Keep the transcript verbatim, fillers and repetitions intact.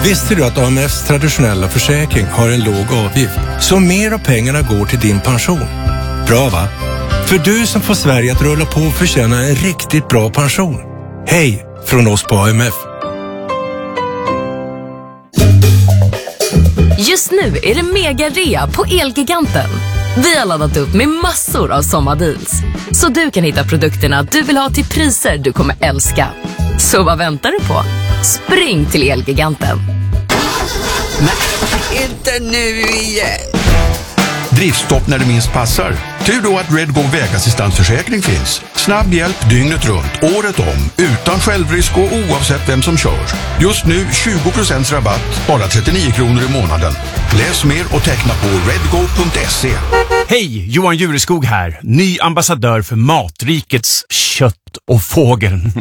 Visste du att A M Fs traditionella försäkring har en låg avgift? Så mer av pengarna går till din pension. Bra va? För du som får Sverige att rulla på och förtjäna en riktigt bra pension. Hej från oss på A M F. Just nu är det mega-rea på Elgiganten. Vi har laddat upp med massor av sommardeals. Så du kan hitta produkterna du vill ha till priser du kommer älska. Så vad väntar du på? Spring till Elgiganten. Nej, inte nu igen. Driftstopp när det minst passar. Tur då att Redgo vägassistansförsäkring finns. Snabb hjälp dygnet runt, året om, utan självrisk och oavsett vem som kör. Just nu tjugo procent rabatt, bara trettionio kronor i månaden. Läs mer och teckna på redgo punkt se. Hej, Johan Jureskog här. Ny ambassadör för Matrikets kött och fågel.